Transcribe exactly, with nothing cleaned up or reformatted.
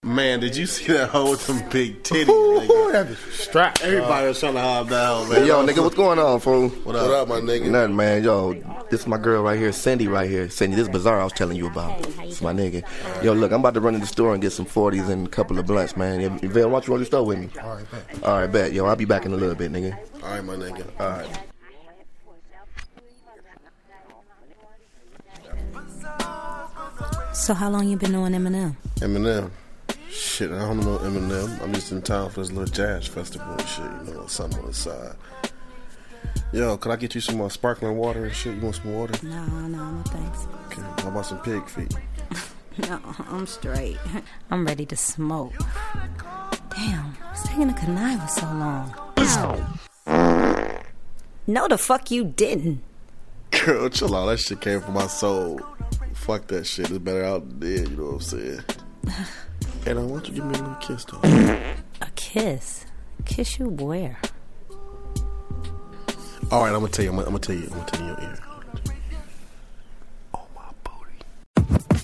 Man, did you see that hoe with them big titties, Ooh, nigga? that bitch strapped. Everybody was trying to have that hoe, man. Yo, nigga, what's going on, fool? What up? What up, my nigga? Nothing, man. Yo, this is my girl right here, Cindy right here. Cindy, this bazaar I was telling you about. It's my nigga. Yo, look, I'm about to run to the store and get some forties and a couple of blunts, man. Yeah, Vail, why don't you roll the store with me? All right, bet. All right, bet. Yo, I'll be back in a little bit, nigga. All right, my nigga. All right. So how long you been knowing Eminem? Eminem. Shit, I don't know Eminem. I'm just in town for this little jazz festival and shit, you know, something on the side. Yo, could I get you some uh, sparkling water and shit? You want some water? No, no, no thanks. Okay, how about some pig feet? No, I'm straight. I'm ready to smoke. Damn, what's taking a connive so long? No, the fuck you didn't. Girl, chill out. That shit came from my soul. Fuck that shit. It's better out than dead, you know what I'm saying? Hey, now, why don't you give me a little kiss, though? A kiss? Kiss you where? All right, I'm gonna tell you. I'm gonna, I'm gonna tell you. I'm gonna tell you in your ear.